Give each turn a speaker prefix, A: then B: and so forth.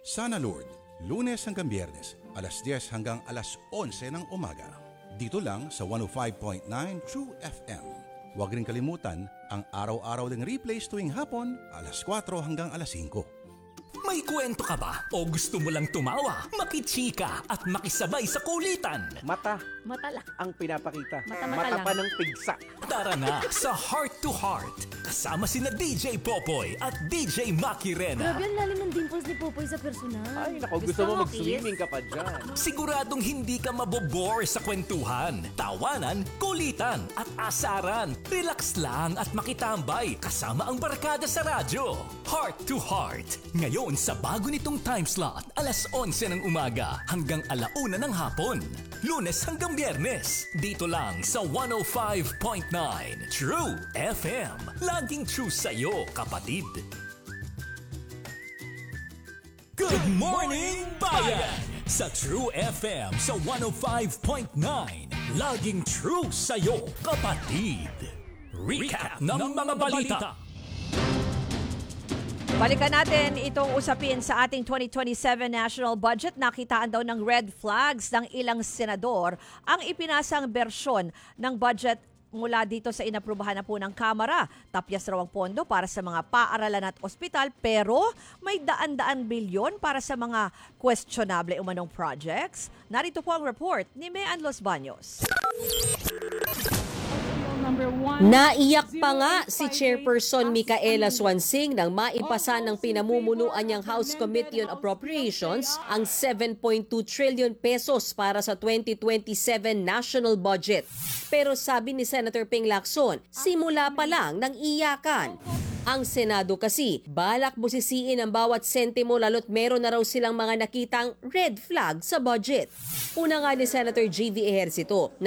A: Sana Lord, Lunes hanggang Biyernes, alas 10 hanggang alas 11 ng umaga. Dito lang sa 105.9 True FM. Huwag rin kalimutan ang araw-araw ding replays tuwing hapon, alas 4 hanggang alas 5.
B: May kwento ka ba? O gusto mo lang tumawa, makichika at makisabay sa kulitan?
C: Mata
D: Matala.
C: ang pinapakita.
D: Mata
C: pa ng pigsa.
B: Tara na sa Heart to Heart. Kasama sina DJ Popoy at DJ Maki Rena.
D: Grabe, ang lalim ng dimples ni Popoy sa personal.
C: Ay, naku, gusto mo mag-swimming ka pa dyan.
B: Siguradong hindi ka mabobore sa kwentuhan, tawanan, kulitan at asaran. Relax lang at makitambay kasama ang barkada sa radyo. Heart to Heart. Ngayon sa bago nitong time slot, alas 11 ng umaga hanggang 1:00 ng hapon. Lunes hanggang Biyernes. Dito lang sa 105.9 True FM. Laging true sa'yo, kapatid. Good morning, bayan! Sa True FM sa 105.9. Laging true sa'yo, kapatid. Recap ng mga balita.
E: Balikan natin itong usapin sa ating 2027 national budget. Nakitaan daw ng red flags ng ilang senador ang ipinasang bersyon ng budget mula dito sa inaprubahan na po ng Kamara. Tapyas raw ang pondo para sa mga paaralan at ospital, pero may daan-daan bilyon para sa mga questionable umanong projects. Narito po ang report ni Mean Los Baños.
F: Naiyak pa nga si Chairperson Micaela Swansing nang maipasa ng pinamumunuan niyang House Committee on Appropriations ang 7.2 trillion pesos para sa 2027 national budget. Pero sabi ni Senator Ping Lacson, simula pa lang ng iyakan. Ang Senado kasi, balak busisiin ang bawat sentimo lalo't meron na raw silang mga nakitang red flag sa budget. Una nga ni Senator G.V. Ejercito na